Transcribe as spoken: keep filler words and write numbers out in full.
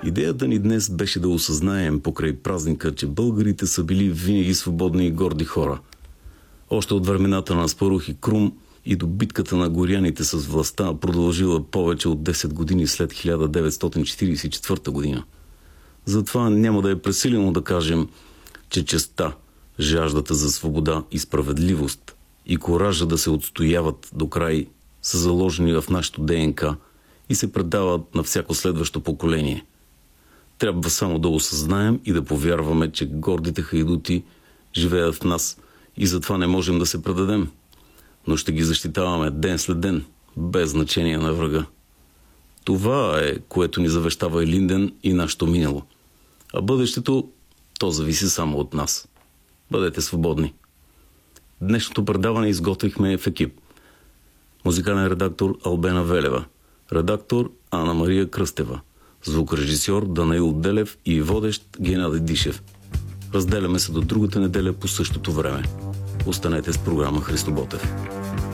Идеята ни днес беше да осъзнаем покрай празника, че българите са били винаги свободни и горди хора. Още от времената на Аспарух и Крум и до битката на горяните с властта, продължила повече от десет години след хиляда деветстотин четиридесет и четвърта година. Затова няма да е пресилено да кажем, че честта, жаждата за свобода и справедливост и коража да се отстояват до край са заложени в нашото ДНК и се предават на всяко следващо поколение. Трябва само да осъзнаем и да повярваме, че гордите хайдути живеят в нас и затова не можем да се предадем, но ще ги защитаваме ден след ден, без значение на врага. Това е, което ни завещава Илинден и нашето минало. А бъдещето, то зависи само от нас. Бъдете свободни. Днешното предаване изготвихме в екип. Музикален редактор Албена Велева, редактор Ана Мария Кръстева, звукорежисьор Данаил Делев и водещ Геннадий Дишев. Разделяме се до другата неделя по същото време. Останете с програма Христо Ботев.